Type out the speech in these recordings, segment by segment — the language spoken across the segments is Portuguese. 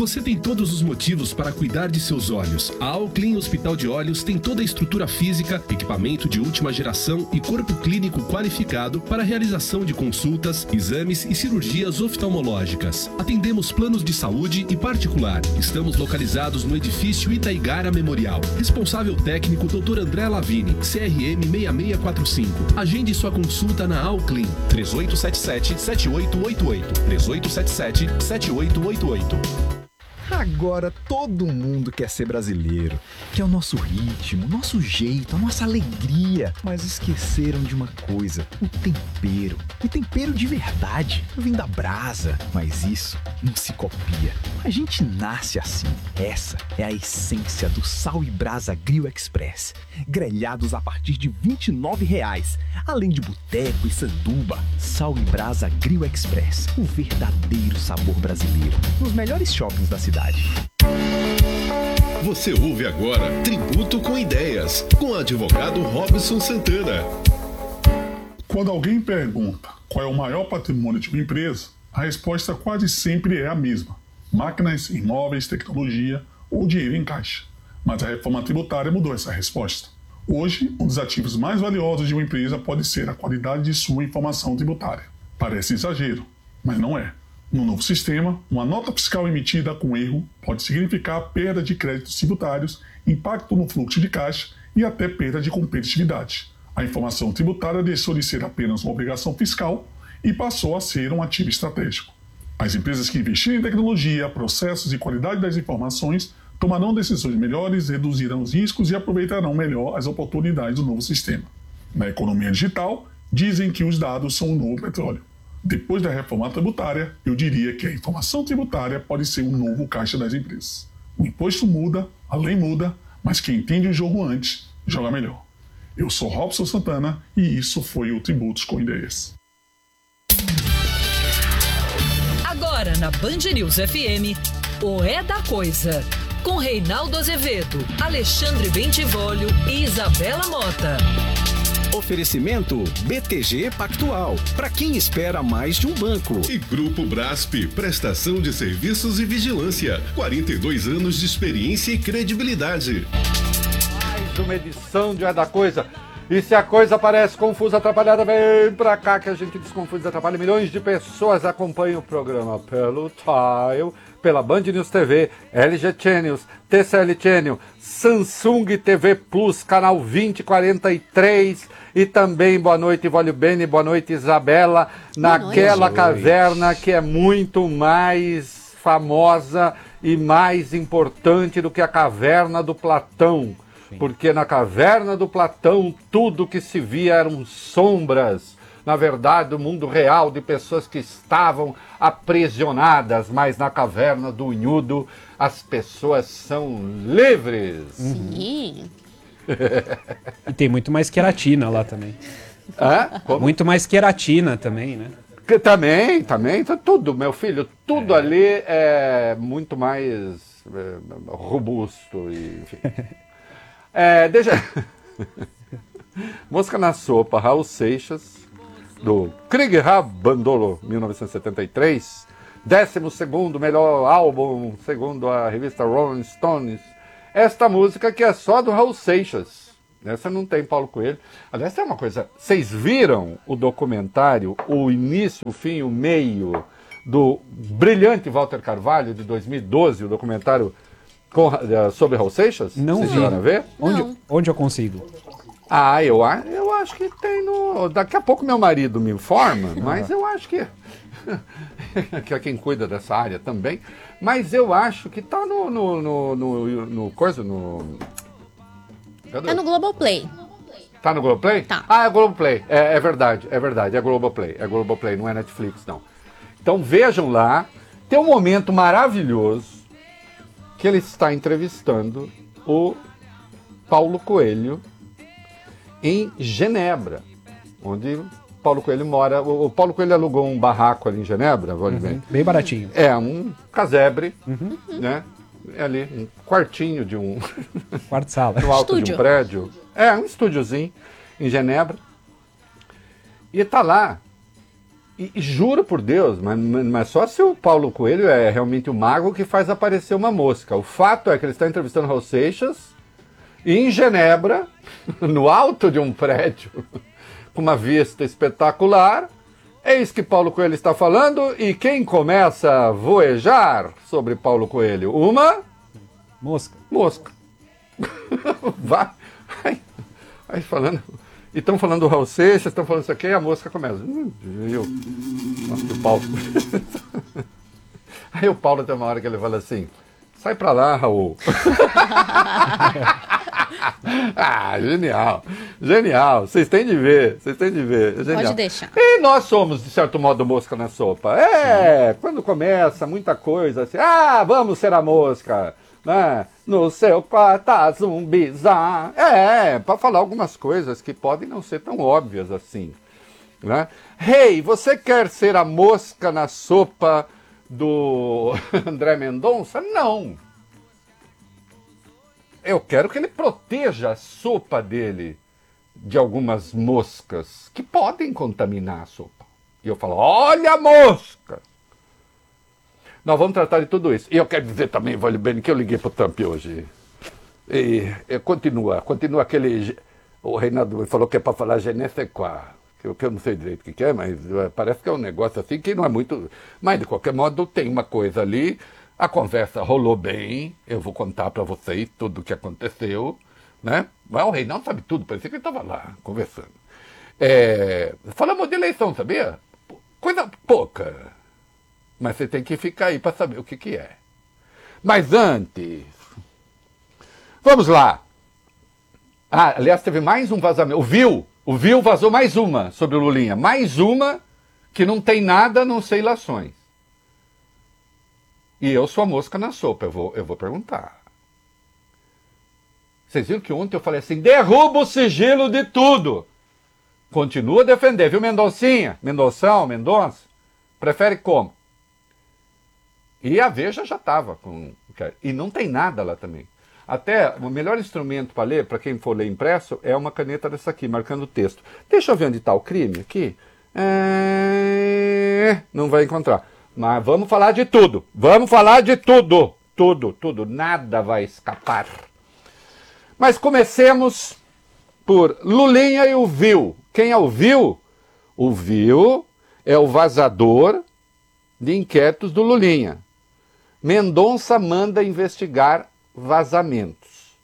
Você tem todos os motivos para cuidar de seus olhos. A Alclin Hospital de Olhos tem toda a estrutura física, equipamento de última geração e corpo clínico qualificado para a realização de consultas, exames e cirurgias oftalmológicas. Atendemos planos de saúde e particular. Estamos localizados no edifício Itaigara Memorial. Responsável técnico Dr. André Lavini, CRM 6645. Agende sua consulta na Alclin. 3877-7888. 3877-7888. Agora todo mundo quer ser brasileiro, quer o nosso ritmo, nosso jeito, a nossa alegria. Mas esqueceram de uma coisa, o tempero. E tempero de verdade, vem da brasa. Mas isso não se copia. A gente nasce assim. Essa é a essência do Sal e Brasa Grill Express. Grelhados a partir de R$ 29,00. Além de boteco e sanduba. Sal e Brasa Grill Express. O verdadeiro sabor brasileiro. Nos melhores shoppings da cidade. Você ouve agora Tributo com Ideias, com o advogado Robson Santana. Quando alguém pergunta qual é o maior patrimônio de uma empresa, a resposta quase sempre é a mesma: máquinas, imóveis, tecnologia ou dinheiro em caixa. Mas a reforma tributária mudou essa resposta. Hoje, um dos ativos mais valiosos de uma empresa pode ser a qualidade de sua informação tributária. Parece exagero, mas não é. No novo sistema, uma nota fiscal emitida com erro pode significar perda de créditos tributários, impacto no fluxo de caixa e até perda de competitividade. A informação tributária deixou de ser apenas uma obrigação fiscal e passou a ser um ativo estratégico. As empresas que investirem em tecnologia, processos e qualidade das informações tomarão decisões melhores, reduzirão os riscos e aproveitarão melhor as oportunidades do novo sistema. Na economia digital, dizem que os dados são o novo petróleo. Depois da reforma tributária, eu diria que a informação tributária pode ser um novo caixa das empresas. O imposto muda, a lei muda, mas quem entende o jogo antes, joga melhor. Eu sou Robson Santana e isso foi o Tributos com Ideias. Agora na Band News FM, o É da Coisa, com Reinaldo Azevedo, Alexandre Bentivolio e Isabela Mota. Oferecimento BTG Pactual, para quem espera mais de um banco. E Grupo Brasp, prestação de serviços e vigilância. 42 anos de experiência e credibilidade. Mais uma edição de É da Coisa. E se a coisa parece confusa, atrapalhada, vem pra cá que a gente desconfusa e atrapalha. Milhões de pessoas acompanham o programa pelo Tile, pela Band News TV, LG Channels, TCL Channel, Samsung TV Plus, canal 2043 e também boa noite, Vólio Bene, boa noite, Isabela, naquela caverna que é muito mais famosa e mais importante do que a caverna do Platão. Sim. Porque na caverna do Platão tudo que se via eram sombras. Na verdade, o mundo real de pessoas que estavam aprisionadas, mas na caverna do Unhudo as pessoas são livres. Sim. E tem muito mais queratina lá também. Muito mais queratina também, né? Também, tudo, meu filho, tudo ali é muito mais robusto, e, enfim. Deixa... Mosca na Sopa, Raul Seixas, do Krieg Bandolo, 1973, 12º melhor álbum, segundo a revista Rolling Stones. Esta música que é só do Raul Seixas. Essa não tem Paulo Coelho. Aliás, tem uma coisa. Vocês viram o documentário, o início, o fim, o meio do brilhante Walter Carvalho, de 2012, o documentário sobre Raul Seixas? Não vi. Vocês chegaram a ver? Onde eu consigo? Eu acho que tem no... Daqui a pouco meu marido me informa, mas eu acho que é quem cuida dessa área também. Mas eu acho que tá no coisa, no... Cadê? Tá no Globoplay. Tá no Globoplay? Tá. É Globoplay. É verdade, é Globoplay. É Globoplay, não é Netflix, não. Então vejam lá, tem um momento maravilhoso que ele está entrevistando o Paulo Coelho em Genebra, onde Paulo Coelho mora. O Paulo Coelho alugou um barraco ali em Genebra, bem baratinho. É, um casebre, né? É ali, um quartinho de um... Quarto-sala. No alto de um prédio. É, um estúdiozinho em Genebra. E tá lá E juro por Deus, mas só se o Paulo Coelho é realmente o mago que faz aparecer uma mosca. O fato é que ele está entrevistando Raul Seixas em Genebra, no alto de um prédio, com uma vista espetacular. Eis que Paulo Coelho está falando, e quem começa a voejar sobre Paulo Coelho? Uma... Mosca. Vai falando... E estão falando do Raul Seixas, estão falando isso aqui, e a mosca começa. Nossa, o Paulo... Aí o Paulo tem uma hora que ele fala assim, sai pra lá, Raul. Genial. Vocês têm de ver. Genial. Pode deixar. E nós somos, de certo modo, mosca na sopa. Quando começa muita coisa assim, vamos ser a mosca, né? No seu quarto zumbizar. Para falar algumas coisas que podem não ser tão óbvias assim, né? Hey, você quer ser a mosca na sopa do André Mendonça? Não. Eu quero que ele proteja a sopa dele de algumas moscas que podem contaminar a sopa. E eu falo, olha a mosca! Nós vamos tratar de tudo isso. E eu quero dizer também, Vale Bene, que eu liguei para o Trump hoje. E continua aquele... O Reinaldo falou que é para falar je ne sais quoi, que eu não sei direito o que é, mas parece que é um negócio assim que não é muito... Mas, de qualquer modo, tem uma coisa ali. A conversa rolou bem, eu vou contar para vocês tudo o que aconteceu, né? Mas o Reinaldo sabe tudo, parecia que ele estava lá, conversando. Falamos de eleição, sabia? Coisa pouca. Mas você tem que ficar aí para saber o que é. Mas antes... Vamos lá. Aliás, teve mais um vazamento. O Viu vazou mais uma sobre o Lulinha. Mais uma que não tem nada a não ser ilações. E eu sou a mosca na sopa, eu vou perguntar. Vocês viram que ontem eu falei assim, derruba o sigilo de tudo. Continua a defender, viu, Mendoncinha? Mendonça? Prefere como? E a Veja já estava com... E não tem nada lá também. Até o melhor instrumento para ler, para quem for ler impresso, é uma caneta dessa aqui, marcando o texto. Deixa eu ver onde está o crime aqui. Não vai encontrar. Mas vamos falar de tudo. Tudo. Nada vai escapar. Mas comecemos por Lulinha e o Viu. Quem é o Viu? O Viu é o vazador de inquéritos do Lulinha. Mendonça manda investigar vazamentos.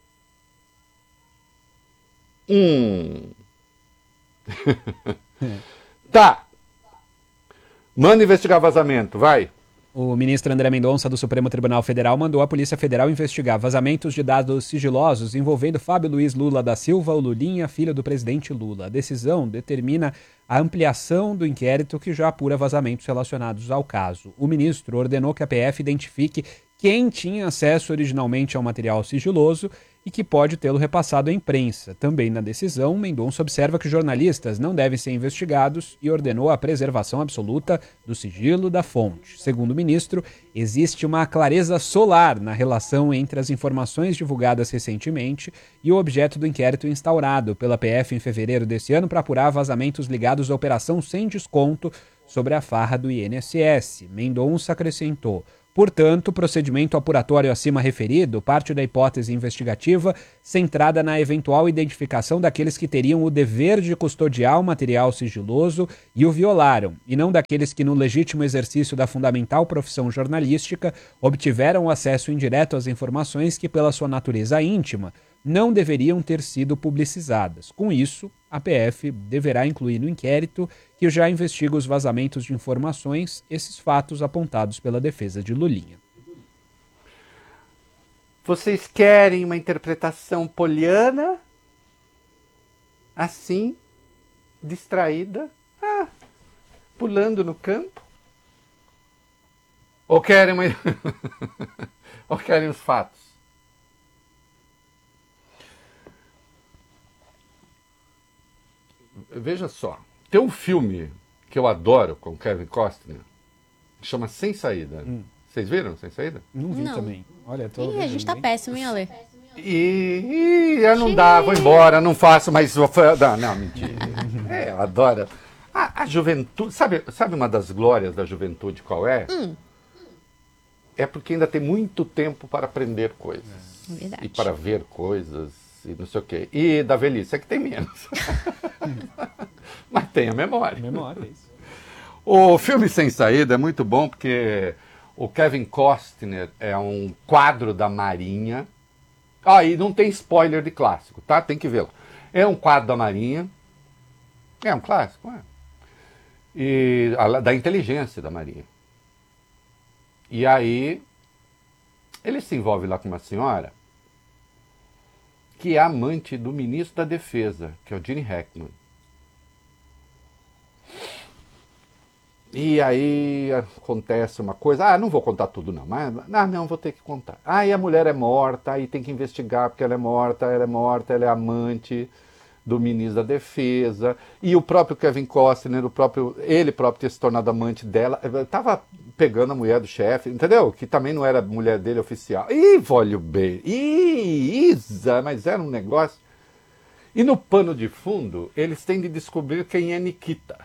Tá. Manda investigar vazamento, vai. O ministro André Mendonça do Supremo Tribunal Federal mandou a Polícia Federal investigar vazamentos de dados sigilosos envolvendo Fábio Luiz Lula da Silva, o Lulinha, filho do presidente Lula. A decisão determina a ampliação do inquérito que já apura vazamentos relacionados ao caso. O ministro ordenou que a PF identifique quem tinha acesso originalmente ao material sigiloso e que pode tê-lo repassado à imprensa. Também na decisão, Mendonça observa que jornalistas não devem ser investigados e ordenou a preservação absoluta do sigilo da fonte. Segundo o ministro, existe uma clareza solar na relação entre as informações divulgadas recentemente e o objeto do inquérito instaurado pela PF em fevereiro desse ano para apurar vazamentos ligados à operação sem desconto sobre a farra do INSS. Mendonça acrescentou: portanto, o procedimento apuratório acima referido parte da hipótese investigativa centrada na eventual identificação daqueles que teriam o dever de custodiar o material sigiloso e o violaram, e não daqueles que, no legítimo exercício da fundamental profissão jornalística, obtiveram acesso indireto às informações que, pela sua natureza íntima, não deveriam ter sido publicizadas. Com isso, a PF deverá incluir no inquérito, que já investiga os vazamentos de informações, esses fatos apontados pela defesa de Lulinha. Vocês querem uma interpretação poliana? Assim, distraída, pulando no campo? Ou querem ou querem os fatos? Veja só, tem um filme que eu adoro com Kevin Costner, que chama Sem Saída. Vocês viram Sem Saída? Não vi também. Olha, a gente tá péssimo, hein, Ale? Não dá, vou embora, não faço mais... Não, mentira. Eu adoro. A juventude, sabe uma das glórias da juventude qual é? É porque ainda tem muito tempo para aprender coisas. Verdade. E para ver coisas e não sei o quê. E da velhice é que tem menos. Mas tem a memória. Memória, isso. O filme Sem Saída é muito bom porque o Kevin Costner é um quadro da Marinha. E não tem spoiler de clássico, tá? Tem que vê-lo. É um quadro da Marinha. É um clássico, da inteligência da Marinha. E aí, ele se envolve lá com uma senhora que é amante do ministro da Defesa, que é o Gene Hackman. E aí acontece uma coisa, não vou contar tudo não, mas não, vou ter que contar. E a mulher é morta, aí tem que investigar porque ela é morta, ela é amante do ministro da Defesa, e o próprio Kevin Costner, ele próprio ter se tornado amante dela, estava pegando a mulher do chefe, entendeu? Que também não era mulher dele oficial. Volho bem, Isa, mas era um negócio. E no pano de fundo, eles têm de descobrir quem é Nikita.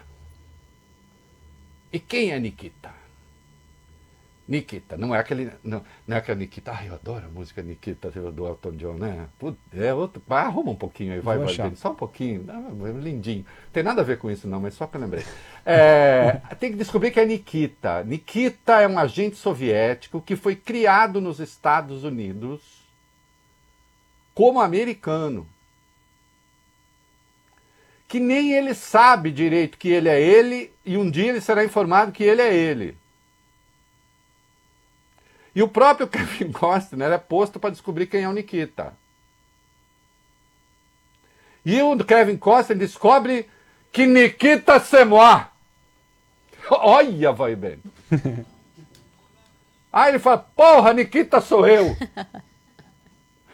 E quem é Nikita? Nikita, não é aquele. Não é aquela Nikita. Eu adoro a música Nikita do Elton John, né? É outro. Arruma um pouquinho aí, vai, só um pouquinho. Lindinho. Não tem nada a ver com isso, não, mas só que eu lembrei. Tem que descobrir que é Nikita. Nikita é um agente soviético que foi criado nos Estados Unidos como americano. Que nem ele sabe direito que ele é ele, e um dia ele será informado que ele é ele. E o próprio Kevin Costner é posto para descobrir quem é o Nikita. E o Kevin Costner descobre que Nikita c'est moi. Olha, vai bem. Aí ele fala, porra, Nikita sou eu.